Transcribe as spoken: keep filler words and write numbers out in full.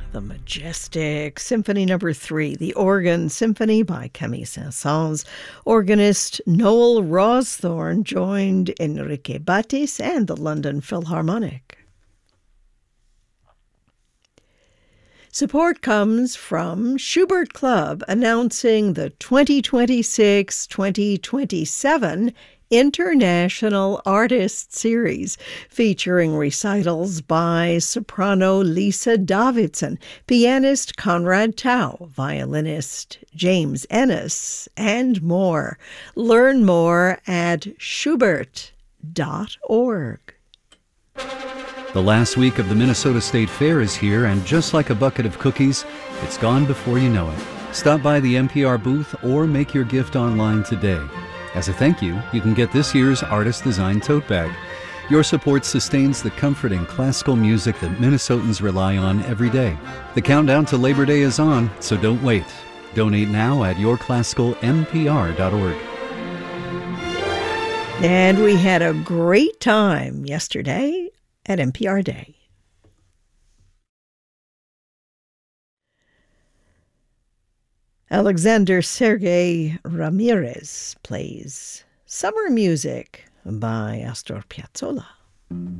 the majestic Symphony Number Three, the Organ Symphony by Camille Saint-Saëns. Organist Noel Rawsthorne joined Enrique Batis and the London Philharmonic. Support comes from Schubert Club announcing the twenty twenty-six twenty twenty-seven International Artist Series, featuring recitals by soprano Lisa Davidson, pianist Conrad Tao, violinist James Ennis, and more. Learn more at schubert dot org. The last week of the Minnesota State Fair is here, and just like a bucket of cookies, it's gone before you know it. Stop by the N P R booth or make your gift online today. As a thank you, you can get this year's Artist Design Tote Bag. Your support sustains the comforting classical music that Minnesotans rely on every day. The countdown to Labor Day is on, so don't wait. Donate now at your classical n p r dot org. And we had a great time yesterday at N P R Day. Alexander Sergei Ramirez plays Summer Music by Astor Piazzolla.